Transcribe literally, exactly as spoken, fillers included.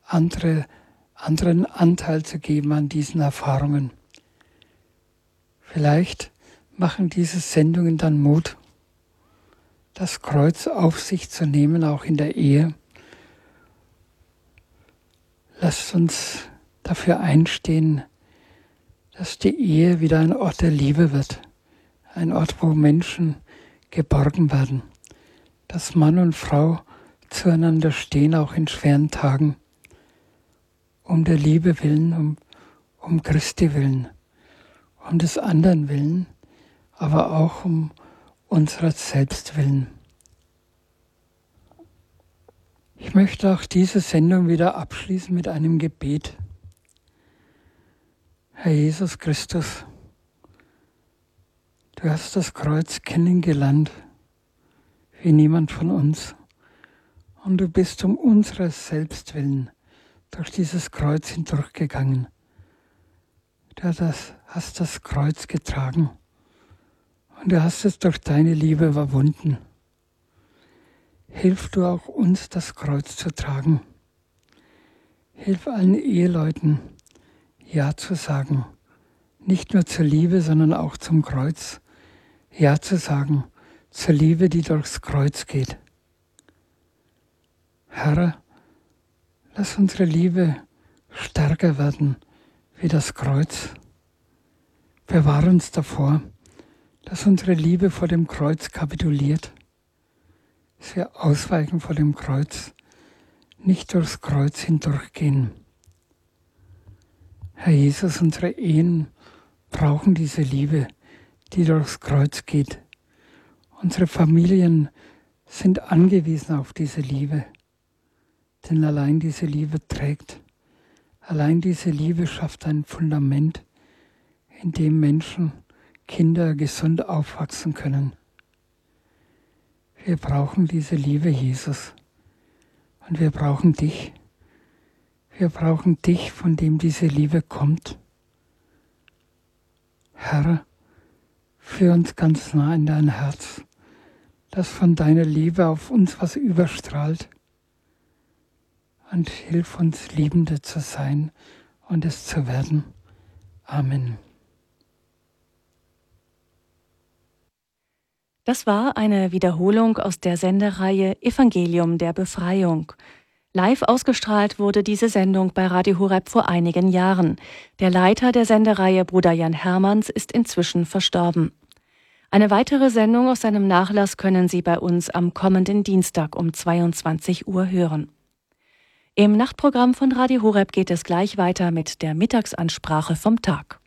andere, anderen Anteil zu geben an diesen Erfahrungen. Vielleicht machen diese Sendungen dann Mut, das Kreuz auf sich zu nehmen, auch in der Ehe. Lasst uns dafür einstehen, dass die Ehe wieder ein Ort der Liebe wird, ein Ort, wo Menschen geborgen werden, dass Mann und Frau zueinander stehen, auch in schweren Tagen, um der Liebe willen, um, um Christi willen, um des anderen willen, aber auch um unserer selbst willen. Ich möchte auch diese Sendung wieder abschließen mit einem Gebet. Herr Jesus Christus, du hast das Kreuz kennengelernt, wie niemand von uns. Und du bist um unserer selbst willen durch dieses Kreuz hindurchgegangen. Du hast das Kreuz getragen und du hast es durch deine Liebe überwunden. Hilf du auch uns, das Kreuz zu tragen. Hilf allen Eheleuten, Ja zu sagen. Nicht nur zur Liebe, sondern auch zum Kreuz. Ja zu sagen, zur Liebe, die durchs Kreuz geht. Herr, lass unsere Liebe stärker werden wie das Kreuz. Bewahre uns davor, dass unsere Liebe vor dem Kreuz kapituliert, dass wir ausweichen vor dem Kreuz, nicht durchs Kreuz hindurchgehen. Herr Jesus, unsere Ehen brauchen diese Liebe, die durchs Kreuz geht. Unsere Familien sind angewiesen auf diese Liebe, denn allein diese Liebe trägt. Allein diese Liebe schafft ein Fundament, in dem Menschen, Kinder gesund aufwachsen können. Wir brauchen diese Liebe, Jesus. Und wir brauchen dich. Wir brauchen dich, von dem diese Liebe kommt. Herr, führ uns ganz nah in dein Herz, dass von deiner Liebe auf uns was überstrahlt. Und hilf uns, Liebende zu sein und es zu werden. Amen. Das war eine Wiederholung aus der Sendereihe Evangelium der Befreiung. Live ausgestrahlt wurde diese Sendung bei Radio Horeb vor einigen Jahren. Der Leiter der Sendereihe, Bruder Jan Hermanns, ist inzwischen verstorben. Eine weitere Sendung aus seinem Nachlass können Sie bei uns am kommenden Dienstag um zweiundzwanzig Uhr hören. Im Nachtprogramm von Radio Horeb geht es gleich weiter mit der Mittagsansprache vom Tag.